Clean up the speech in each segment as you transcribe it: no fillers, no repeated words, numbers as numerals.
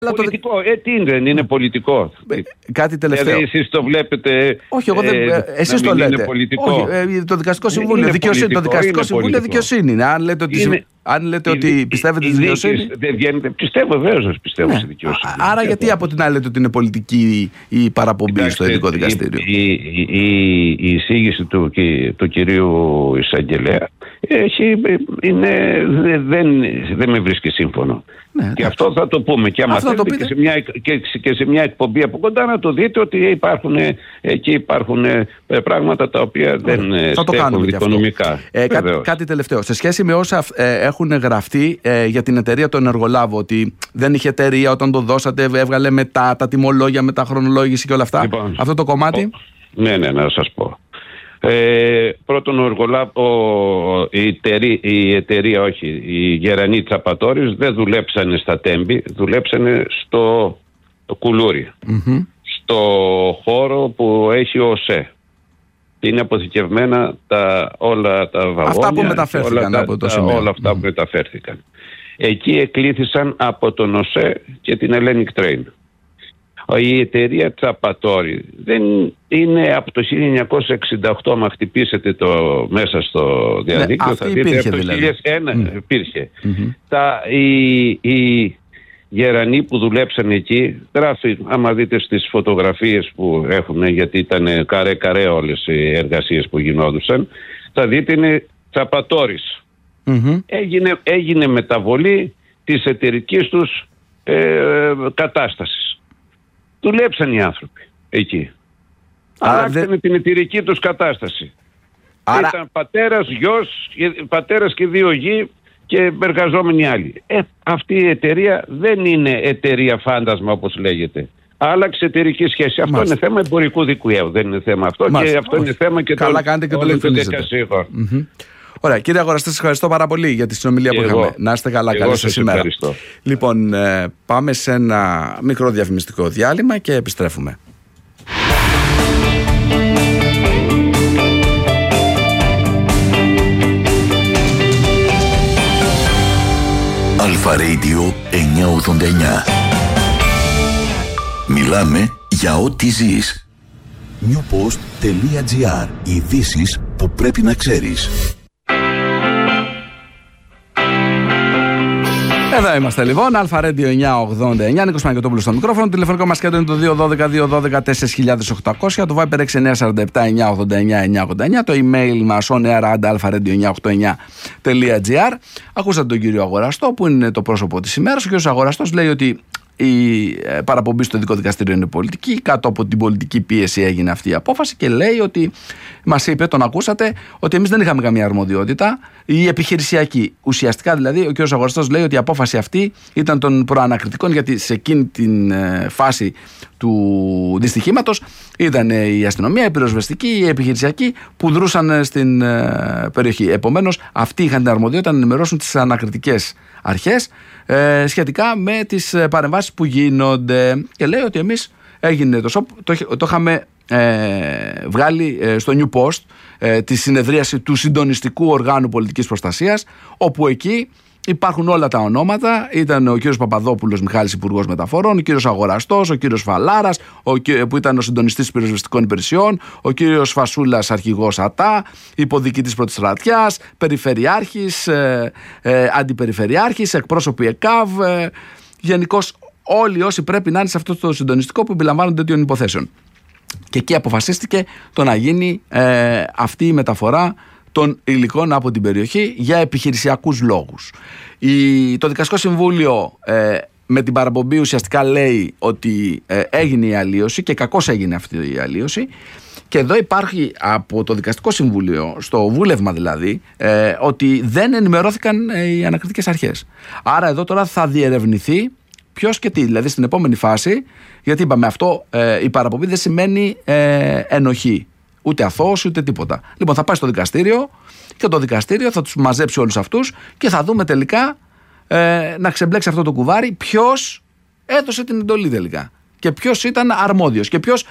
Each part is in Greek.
Πολιτικό, τι είναι πολιτικό. Κάτι τελευταίο. Εσείς το βλέπετε. Όχι, εγώ δεν. Εσείς το λέτε. Όχι, το Δικαστικό Συμβούλιο Δικαιοσύνη. Το Δικαστικό Συμβούλιο Δικαιοσύνη είναι. Αν λέτε ότι πιστεύετε στη δικαιοσύνη. Πιστεύω, βέβαιως πιστεύω στη δικαιοσύνη. Άρα, γιατί από την άλλη λέτε ότι είναι πολιτική η παραπομπή στο Ειδικό Δικαστήριο? Η εισήγηση του κυρίου εισαγγελέα δεν με βρίσκει σύμφωνο. Ναι, και αυτό θα το πούμε και άμα θέλετε και σε μια εκπομπή από κοντά να το δείτε ότι υπάρχουν πράγματα τα οποία δεν στέκουν οικονομικά. Κάτι τελευταίο. Σε σχέση με όσα έχουν γραφτεί για την εταιρεία του Ενεργολάβου, ότι δεν είχε εταιρεία όταν το δώσατε, έβγαλε μετά τα τιμολόγια, μετά χρονολόγηση και όλα αυτά. Λοιπόν, αυτό το κομμάτι. Ναι, να σας πω. Πρώτον, η εταιρεία, οι Γερανοί Τσαπατόρης δεν δουλέψανε στα Τέμπη, δουλέψανε στο Κουλούρι, στο χώρο που έχει ο ΟΣΕ. Είναι αποθηκευμένα όλα τα βαγόνια, αυτά που μεταφέρθηκαν από το σημείο. Όλα αυτά που μεταφέρθηκαν. Εκεί εκλήθησαν από τον ΟΣΕ και την Hellenic Train. Η εταιρεία Τσαπατόρη δεν είναι από το 1968, άμα χτυπήσετε μέσα στο διαδίκτυο, θα δείτε από το 2001 υπήρχε. Οι Γερανοί που δουλέψαν εκεί, γράφει, άμα δείτε στις φωτογραφίες που έχουν, γιατί ήταν καρέ όλες οι εργασίες που γινόντουσαν, θα δείτε είναι Τσαπατόρης. Έγινε μεταβολή της εταιρικής τους κατάστασης. Δουλέψαν οι άνθρωποι εκεί. Αλλάξανε την εταιρική τους κατάσταση. Ήταν πατέρας, γιος, πατέρας και δύο γη και εργαζόμενοι άλλοι. Αυτή η εταιρεία δεν είναι εταιρεία φάντασμα όπως λέγεται. Άλλαξε εταιρική σχέση. Αυτό είναι θέμα εμπορικού δικαίου. Δεν είναι θέμα αυτό. Και αυτό είναι θέμα και καλά κάνετε και το διευκρινίζετε. Ωραία, κύριε Αγοραστέ, σας ευχαριστώ πάρα πολύ για τη συνομιλία που είχαμε. Να είστε καλά, καλή σας ημέρα. Ευχαριστώ. Λοιπόν, πάμε σε ένα μικρό διαφημιστικό διάλειμμα και επιστρέφουμε. Αλφα Radio 989. Μιλάμε για ό,τι ζεις. newpost.gr. Ειδήσεις που πρέπει να ξέρεις. Εδώ είμαστε λοιπόν, Αλφα Radio 989, Νίκος Παναγιωτόπουλος στο μικρόφωνο. Το τηλεφωνικό μας κέντρο είναι το 212-212-4800, το Viber 6947-989-989, το email μας oneair@alpha-radio989.gr. Ακούσατε τον κύριο Αγοραστό, που είναι το πρόσωπο της ημέρας. Ο κύριος Αγοραστός λέει ότι η παραπομπή στο Ειδικό Δικαστήριο είναι πολιτική. Κάτω από την πολιτική πίεση έγινε αυτή η απόφαση και λέει ότι, μας είπε, τον ακούσατε, ότι εμείς δεν είχαμε καμία αρμοδιότητα. Η επιχειρησιακή. Ουσιαστικά δηλαδή ο κ. Αγοραστός λέει ότι η απόφαση αυτή ήταν των προανακριτικών, γιατί σε εκείνη την φάση του δυστυχήματος ήταν η αστυνομία, η πυροσβεστική, η επιχειρησιακή που δρούσαν στην περιοχή. Επομένως, αυτοί είχαν την αρμοδιότητα να ενημερώσουν τις ανακριτικές αρχές σχετικά με τις παρεμβάσεις που γίνονται. Και λέει ότι εμείς έγινε το είχαμε βγάλει στο New Post τη συνεδρίαση του συντονιστικού οργάνου πολιτικής προστασίας, όπου εκεί υπάρχουν όλα τα ονόματα. Ήταν ο κύριος Παπαδόπουλος Μιχάλης, Υπουργός Μεταφορών, ο κύριος Αγοραστός, ο κύριος Φαλάρας, που ήταν ο συντονιστής πυροσβεστικών υπηρεσιών, ο κύριος Φασούλας, αρχηγός ΑΤΑ, υποδιοικητής πρώτης στρατιάς, περιφερειάρχης, αντιπεριφερειάρχης, εκπρόσωποι ΕΚΑΒ, γενικώς όλοι όσοι πρέπει να είναι σε αυτό το συντονιστικό που επιλαμβάνονται τέτοιων υποθέσεων. Και εκεί αποφασίστηκε το να γίνει αυτή η μεταφορά των υλικών από την περιοχή για επιχειρησιακούς λόγους. Το Δικαστικό Συμβούλιο με την παραπομπή ουσιαστικά λέει ότι έγινε η αλλίωση και κακώς έγινε αυτή η αλλίωση. Και εδώ υπάρχει από το Δικαστικό Συμβούλιο, στο βούλευμα δηλαδή, ότι δεν ενημερώθηκαν οι ανακριτικές αρχές. Άρα εδώ τώρα θα διερευνηθεί ποιος και τι. Δηλαδή στην επόμενη φάση, γιατί είπαμε αυτό, η παραπομπή δεν σημαίνει ενοχή. Ούτε αθώος ούτε τίποτα. Λοιπόν, θα πάει στο δικαστήριο και το δικαστήριο θα τους μαζέψει όλους αυτούς και θα δούμε τελικά να ξεμπλέξει αυτό το κουβάρι ποιος έδωσε την εντολή τελικά. Και ποιος ήταν αρμόδιος και ποιος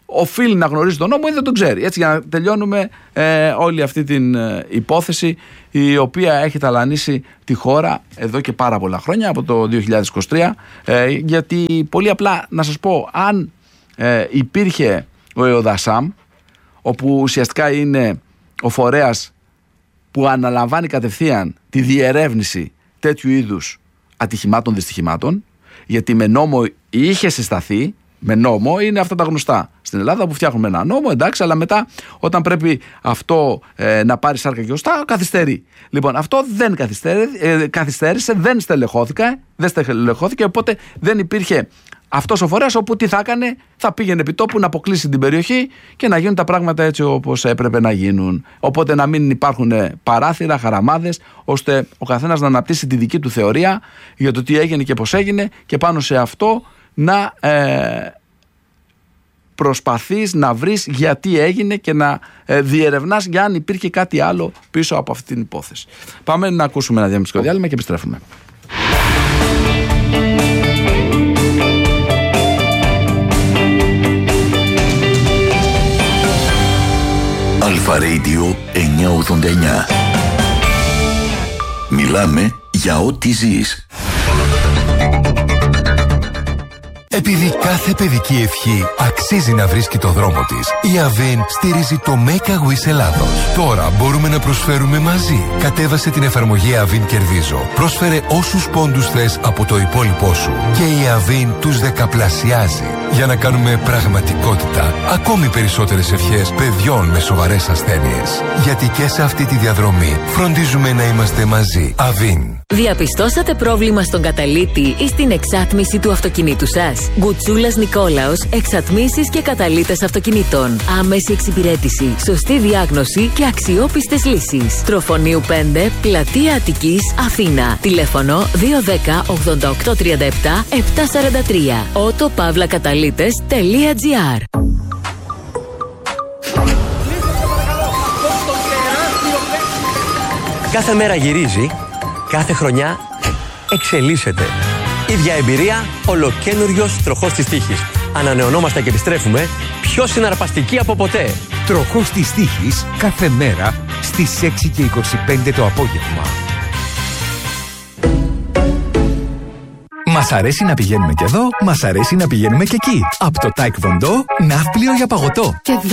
οφείλει να γνωρίζει τον νόμο ή δεν τον ξέρει. Έτσι, για να τελειώνουμε όλη αυτή την υπόθεση, η οποία έχει ταλανίσει τη χώρα εδώ και πάρα πολλά χρόνια, από το 2023, γιατί πολύ απλά να σας πω, αν υπήρχε ο ΕΟΔΑΣΑΜ, όπου ουσιαστικά είναι ο φορέας που αναλαμβάνει κατευθείαν τη διερεύνηση τέτοιου είδους ατυχημάτων, δυστυχημάτων, γιατί με νόμο είχε συσταθεί, με νόμο είναι αυτά τα γνωστά στην Ελλάδα που φτιάχνουμε ένα νόμο, εντάξει, αλλά μετά όταν πρέπει αυτό να πάρει σάρκα και οστά, καθυστερεί. Λοιπόν, αυτό δεν καθυστέρησε, δεν στελεχώθηκε, οπότε δεν υπήρχε αυτός ο φορέας όπου τι θα έκανε, θα πήγαινε επί τόπου να αποκλείσει την περιοχή και να γίνουν τα πράγματα έτσι όπως έπρεπε να γίνουν. Οπότε να μην υπάρχουν παράθυρα, χαραμάδες, ώστε ο καθένας να αναπτύσσει τη δική του θεωρία για το τι έγινε και πώς έγινε, και πάνω σε αυτό να προσπαθείς να βρεις γιατί έγινε και να διερευνάς για αν υπήρχε κάτι άλλο πίσω από αυτή την υπόθεση. Πάμε να ακούσουμε ένα διαφημιστικό διάλειμμα και επιστρέφουμε. Αλφα Radio 989. Μιλάμε για ό,τι ζεις. Επειδή κάθε παιδική ευχή αξίζει να βρίσκει το δρόμο της, η Avin στηρίζει το Make a Wish Ελλάδος. Τώρα μπορούμε να προσφέρουμε μαζί. Κατέβασε την εφαρμογή Avin Κερδίζω. Πρόσφερε όσους πόντους θες από το υπόλοιπό σου και η Avin τους δεκαπλασιάζει για να κάνουμε πραγματικότητα ακόμη περισσότερες ευχές παιδιών με σοβαρές ασθένειες. Γιατί και σε αυτή τη διαδρομή φροντίζουμε να είμαστε μαζί. Avin. Διαπιστώσατε πρόβλημα στον καταλύτη ή στην εξάτμιση του αυτοκινήτου σας? Γκουτσούλας Νικόλαος, εξατμίσεις και καταλύτες αυτοκινήτων. Άμεση εξυπηρέτηση, σωστή διάγνωση και αξιόπιστες λύσεις. Τροφονίου 5, Πλατεία Αττικής, Αθήνα. Τηλέφωνο 210 88 37 743. autopavlakatalites.gr. Κάθε μέρα γυρίζει, κάθε χρονιά εξελίσσεται. Ίδια εμπειρία, ολοκαίνουριος τροχός της τύχης. Ανανεωνόμαστε και επιστρέφουμε πιο συναρπαστικοί από ποτέ. Τροχός της τύχης κάθε μέρα στις 6:25 το απόγευμα. Μας αρέσει να πηγαίνουμε και εδώ, μας αρέσει να πηγαίνουμε και εκεί. Από το Taekwondo, ναύπλιο για παγωτό.